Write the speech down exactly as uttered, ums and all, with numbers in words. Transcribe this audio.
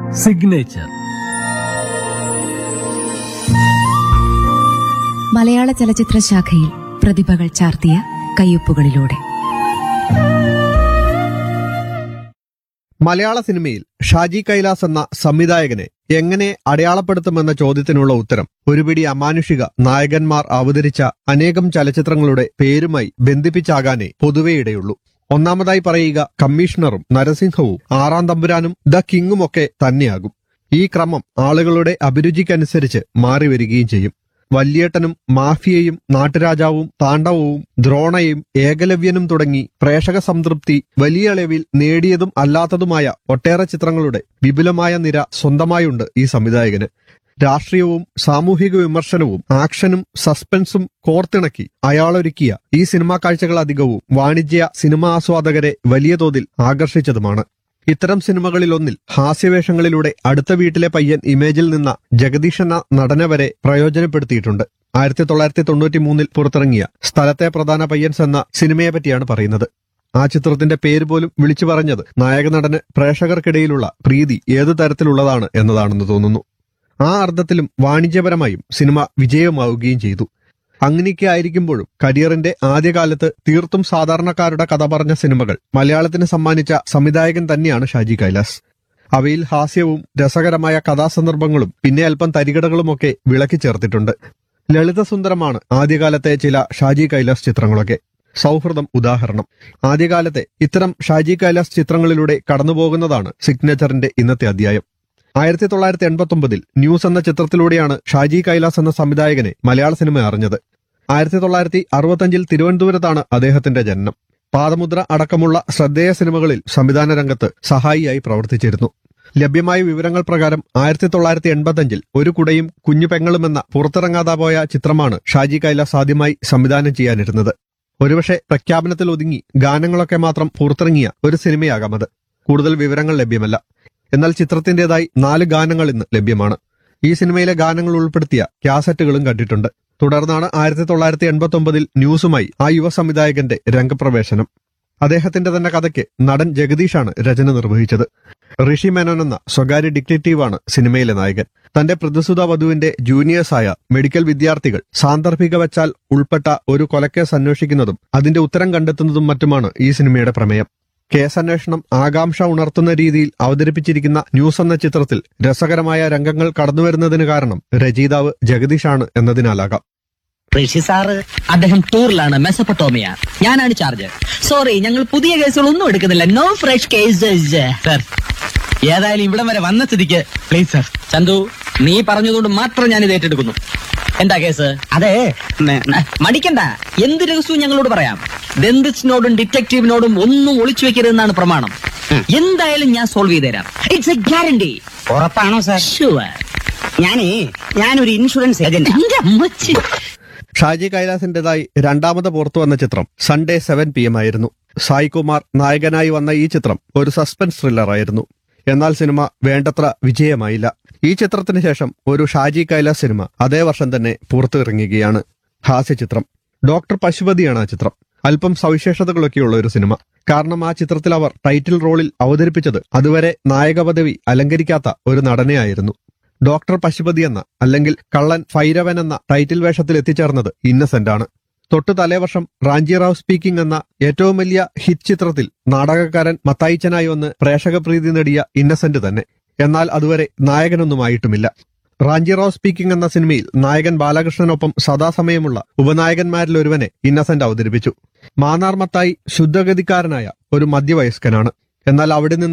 Signature. മലയാള ചലച്ചിത്ര ശാഖയിൽ പ്രതിഭകൾ ചാർത്തിയ കയ്യൊപ്പുകളിലൂടെ മലയാള സിനിമയിൽ ഷാജി കൈലാസ് എന്ന സംവിധായകനെ എങ്ങനെ അടയാളപ്പെടുത്തുമെന്ന ചോദ്യത്തിനുള്ള ഉത്തരം ഒരുപിടി അമാനുഷിക നായകന്മാർ അവതരിച്ച അനേകം ചലച്ചിത്രങ്ങളുടെ പേരുമായി ബന്ധിപ്പിച്ചാകാനേ പൊതുവെയിടെയുള്ളൂ. ഒന്നാമതായി പറയുക കമ്മീഷണറും നരസിംഹവും ആറാം തമ്പുരാനും ദ കിങ്ങുമൊക്കെ തന്നെയാകും. ഈ ക്രമം ആളുകളുടെ അഭിരുചിക്കനുസരിച്ച് മാറിവരികയും ചെയ്യും. വല്യേട്ടനും മാഫിയയും നാട്ടുരാജാവും താണ്ഡവവും ദ്രോണയും ഏകലവ്യനും തുടങ്ങി പ്രേക്ഷക സംതൃപ്തി വലിയ അളവിൽ നേടിയതും അല്ലാത്തതുമായ ഒട്ടേറെ ചിത്രങ്ങളുടെ വിപുലമായ നിര സ്വന്തമായുണ്ട് ഈ സംവിധായകന്. രാഷ്ട്രീയവും സാമൂഹിക വിമർശനവും ആക്ഷനും സസ്പെൻസും കോർത്തിണക്കി അയാളൊരുക്കിയ ഈ സിനിമാ കാഴ്ചകൾ അധികവും വാണിജ്യ സിനിമാ ആസ്വാദകരെ വലിയ തോതിൽ ആകർഷിച്ചതുമാണ്. ഇത്തരം സിനിമകളിലൊന്നിൽ ഹാസ്യവേഷങ്ങളിലൂടെ അടുത്ത വീട്ടിലെ പയ്യൻ ഇമേജിൽ നിന്ന ജഗദീഷ് എന്ന നടനെ വരെ പ്രയോജനപ്പെടുത്തിയിട്ടുണ്ട്. ആയിരത്തി തൊള്ളായിരത്തി തൊണ്ണൂറ്റി മൂന്നിൽ പുറത്തിറങ്ങിയ സ്ഥലത്തെ പ്രധാന പയ്യൻസ് എന്ന സിനിമയെ പറ്റിയാണ് പറയുന്നത്. ആ ചിത്രത്തിന്റെ പേര് പോലും വിളിച്ചു പറഞ്ഞത് നായക നടന് പ്രേക്ഷകർക്കിടയിലുള്ള പ്രീതി ഏതു തരത്തിലുള്ളതാണ് എന്നതാണെന്ന് തോന്നുന്നു. ആ അർത്ഥത്തിലും വാണിജ്യപരമായും സിനിമ വിജയമാവുകയും ചെയ്തു. അങ്ങനെയൊക്കെ ആയിരിക്കുമ്പോഴും കരിയറിന്റെ ആദ്യകാലത്ത് തീർത്തും സാധാരണക്കാരുടെ കഥ പറഞ്ഞ സിനിമകൾ മലയാളത്തിന് സമ്മാനിച്ച സംവിധായകൻ തന്നെയാണ് ഷാജി കൈലാസ്. അവയിൽ ഹാസ്യവും രസകരമായ കഥാസന്ദർഭങ്ങളും പിന്നെ അല്പം തരികടകളുമൊക്കെ വിളക്കി ചേർത്തിട്ടുണ്ട്. ലളിതസുന്ദരമാണ് ആദ്യകാലത്തെ ചില ഷാജി കൈലാസ് ചിത്രങ്ങളൊക്കെ. സൗഹൃദം ഉദാഹരണം. ആദ്യകാലത്തെ ഇത്തരം ഷാജി കൈലാസ് ചിത്രങ്ങളിലൂടെ കടന്നുപോകുന്നതാണ് സിഗ്നേച്ചറിന്റെ ഇന്നത്തെ അധ്യായം. ആയിരത്തി തൊള്ളായിരത്തി എൺപത്തി ഒമ്പതിൽ ന്യൂസ് എന്ന ചിത്രത്തിലൂടെയാണ് ഷാജി കൈലാസ് എന്ന സംവിധായകനെ മലയാള സിനിമ അറിഞ്ഞത്. ആയിരത്തി തൊള്ളായിരത്തി അറുപത്തഞ്ചിൽ തിരുവനന്തപുരത്താണ് അദ്ദേഹത്തിന്റെ ജനനം. പാദമുദ്ര അടക്കമുള്ള ശ്രദ്ധേയ സിനിമകളിൽ സംവിധാന രംഗത്ത് സഹായിയായി പ്രവർത്തിച്ചിരുന്നു. ലഭ്യമായ വിവരങ്ങൾ പ്രകാരം ആയിരത്തി തൊള്ളായിരത്തി എൺപത്തഞ്ചിൽ ഒരു കുടയും കുഞ്ഞു പെങ്ങളും എന്ന പുറത്തിറങ്ങാതെ പോയ ചിത്രമാണ് ഷാജി കൈലാസ് ആദ്യമായി സംവിധാനം ചെയ്യാനിരുന്നത്. ഒരുപക്ഷെ പ്രഖ്യാപനത്തിൽ ഒതുങ്ങി ഗാനങ്ങളൊക്കെ മാത്രം പുറത്തിറങ്ങിയ ഒരു സിനിമയാകാം അത്. കൂടുതൽ വിവരങ്ങൾ ലഭ്യമല്ല. എന്നാൽ ചിത്രത്തിന്റേതായി നാല് ഗാനങ്ങൾ ഇന്ന് ലഭ്യമാണ്. ഈ സിനിമയിലെ ഗാനങ്ങൾ ഉൾപ്പെടുത്തിയ കാസറ്റുകളും കണ്ടിട്ടുണ്ട്. തുടർന്നാണ് ആയിരത്തി തൊള്ളായിരത്തി എൺപത്തി ഒമ്പതിൽ ന്യൂസുമായി ആ യുവ സംവിധായകന്റെ രംഗപ്രവേശനം. അദ്ദേഹത്തിന്റെ തന്നെ കഥയ്ക്ക് നടൻ ജഗദീഷാണ് രചന നിർവഹിച്ചത്. ഋഷി മേനോൻ എന്ന സ്വകാര്യ ഡിറ്റക്റ്റീവാണ് സിനിമയിലെ നായകൻ. തന്റെ പ്രതിസുത വധുവിന്റെ ജൂനിയേഴ്സായ മെഡിക്കൽ വിദ്യാർത്ഥികൾ സാന്ദർഭിക വച്ചാൽ ഉൾപ്പെട്ട ഒരു കൊലക്കേസ് അന്വേഷിക്കുന്നതും അതിന്റെ ഉത്തരം കണ്ടെത്തുന്നതും മറ്റുമാണ് ഈ സിനിമയുടെ പ്രമേയം. കേസന്വേഷണം ആകാംക്ഷ ഉണർത്തുന്ന രീതിയിൽ അവതരിപ്പിച്ചിരിക്കുന്ന ന്യൂസ് എന്ന ചിത്രത്തിൽ രസകരമായ രംഗങ്ങൾ കടന്നുവരുന്നതിന് കാരണം രചയിതാവ് ജഗദീഷാണ് എന്നതിനാലാകാം. ഋഷി സാറ് അദ്ദേഹം ടൂറിലാണ്, മെസപ്പൊട്ടോമിയ. ഞാനാണ് ചാർജ്. സോറി, ഞങ്ങൾ പുതിയ കേസുകളൊന്നും എടുക്കുന്നില്ല. No fresh cases sir. ഏതായാലും ഇവിടം വരെ വന്ന സ്ഥിതിക്ക് പ്ലീസ് സർ. ചന്തു, നീ പറഞ്ഞതുകൊണ്ട് മാത്രം ഞാൻ ഇത് ഏറ്റെടുക്കുന്നു. എന്താ കേസ്? അതെ, മടിക്കണ്ട. എന്ത് രഹസ്യവും ഞങ്ങളോട് പറയാം. ദന്തിസ്റ്റിനോടും ഡിറ്റക്റ്റീവിനോടും ഒന്നും ഒളിച്ചു വെക്കരുതെന്നാണ് പ്രമാണം. എന്തായാലും ഞാൻ സോൾവ് ചെയ്ത് തരാം. It's A guarantee. ഉറപ്പാണോ സാർ? ഷുവർ. ഞാനേ ഞാനൊരു ഇൻഷുറൻസ് ഏജന്റ്. ഷാജി കൈലാസിന്റേതായി രണ്ടാമത് പുറത്തു വന്ന ചിത്രം സൺഡേ സെവൻ പി എം ആയിരുന്നു. സായ് കുമാർ നായകനായി വന്ന ഈ ചിത്രം ഒരു സസ്പെൻസ് ത്രില്ലറായിരുന്നു. എന്നാൽ സിനിമ വേണ്ടത്ര വിജയമായില്ല. ഈ ചിത്രത്തിന് ശേഷം ഒരു ഷാജി കൈലാസ് സിനിമ അതേ വർഷം തന്നെ പുറത്തിറങ്ങുകയാണ്. ഹാസ്യചിത്രം ഡോക്ടർ പശുപതിയാണ് ആ ചിത്രം. അല്പം സവിശേഷതകളൊക്കെയുള്ള ഒരു സിനിമ. കാരണം ആ ചിത്രത്തിൽ അവർ ടൈറ്റിൽ റോളിൽ അവതരിപ്പിച്ചത് അതുവരെ നായക പദവി അലങ്കരിക്കാത്ത ഒരു നടനെയായിരുന്നു. ഡോക്ടർ പശുപതി എന്ന അല്ലെങ്കിൽ കള്ളൻ ഭൈരവൻ എന്ന ടൈറ്റിൽ വേഷത്തിൽ എത്തിച്ചേർന്നത് ഇന്നസെന്റ് ആണ്. തൊട്ടു തലേവർഷം റാഞ്ചി റാവ് സ്പീക്കിംഗ് എന്ന ഏറ്റവും വലിയ ഹിറ്റ് ചിത്രത്തിൽ നാടകക്കാരൻ മത്തായിച്ചനായി വന്ന് പ്രേക്ഷകപ്രീതി നേടിയ ഇന്നസെന്റ് തന്നെ. എന്നാൽ അതുവരെ നായകനൊന്നുമായിട്ടുമില്ല. റാഞ്ചി റാവ് സ്പീക്കിംഗ് എന്ന സിനിമയിൽ നായകൻ ബാലകൃഷ്ണനൊപ്പം സദാസമയമുള്ള ഉപനായകന്മാരിൽ ഒരുവനെ ഇന്നസെന്റ് അവതരിപ്പിച്ചു. മാന്നാർ മത്തായി ശുദ്ധഗതിക്കാരനായ ഒരു മധ്യവയസ്കനാണ്. എന്നാൽ അവിടെ നിന്ന്